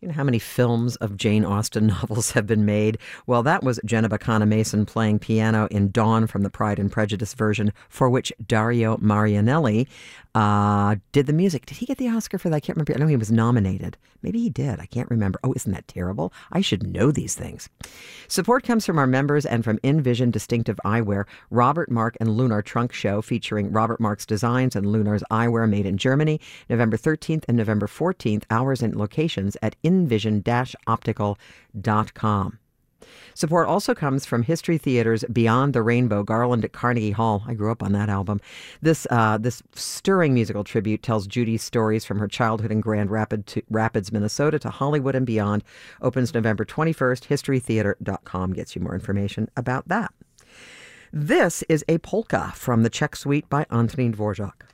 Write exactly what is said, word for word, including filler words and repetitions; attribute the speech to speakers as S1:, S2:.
S1: You know how many films of Jane Austen novels have been made? Well, that was Jenna Bacana Mason playing piano in Dawn from the Pride and Prejudice version, for which Dario Marianelli uh, did the music. Did he get the Oscar for that? I can't remember. I know he was nominated. Maybe he did. I can't remember. Oh, isn't that terrible? I should know these things. Support comes from our members and from InVision Distinctive Eyewear, Robert Mark and Lunar Trunk Show, featuring Robert Mark's designs and Lunar's eyewear made in Germany, November thirteenth and November fourteenth, hours and locations at invision dash optical dot com. Support also comes from History Theater's Beyond the Rainbow, Garland at Carnegie Hall. I grew up on that album. This uh, this stirring musical tribute tells Judy's stories from her childhood in Grand Rapid to Rapids, Minnesota, to Hollywood and beyond. Opens November twenty-first. history theater dot com gets you more information about that. This is a polka from the Czech Suite by Antonín Dvorak.